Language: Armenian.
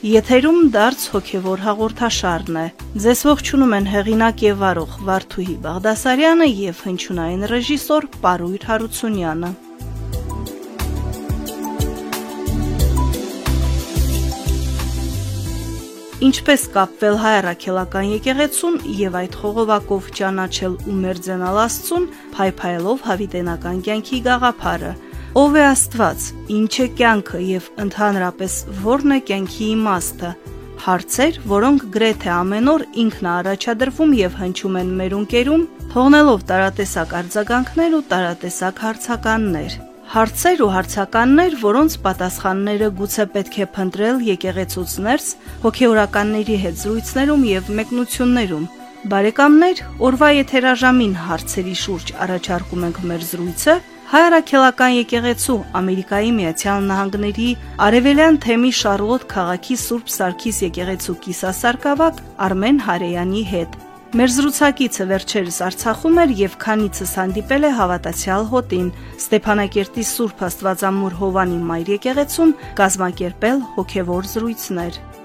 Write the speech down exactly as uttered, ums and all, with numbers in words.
Եթերում դարձ հոգևոր հաղորդաշարն է։ Ձեզ ողջունում են հեղինակ եւ վարող Վարդուհի Բաղդասարյանը եւ հնչյունային ռեժիսոր Պարույր Հարությունյանը։ Ինչպես կապվել հայ առաքելական եկեղեցուն եւ այդ խողովակով ճանաչել ու մերձենալ Աստծուն, փայփայելով հավիտենական կյանքի գաղափարը։ Ով է Աստված, ինչ է կյանքը եւ ընդհանրապես ո՞րն է կյանքի իմաստը։ Հարցեր, որոնք գրեթե ամեն օր ինքն է առաջադրվում եւ հնչում են մեր ունկերում, թողնելով տարատեսակ արձագանքներ ու տարատեսակ հարցականներ։ Հարցեր ու հարցականներ, որոնց պատասխանները գուցե պետք է փնտրել եկեղեցուց ներս, հոգեորականների հետ զրույցներում եւ մեկնություններում։ Բարեկամներ, օրվա եթերաժամին հարցերի շուրջ առաջարկում ենք մեր զրույցը Հայ առաքելական եկեղեցու Ամերիկայի Միացյալ Նահանգների Արևելյան թեմի Շարլոտ քաղաքի Սուրբ Սարգիս եկեղեցու կիսասարկավակ Արմեն Հարեյանի հետ։ Մեր զրուցակիցը վերջերս Արցախում էր եւ քանիցս հանդիպել է հավատացյալ հոտին Ստեփանակերտի Սուրբ Աստվածամոր Հովանի Մայր եկեղեցում կազմակերպել հոգևոր զրույցներ։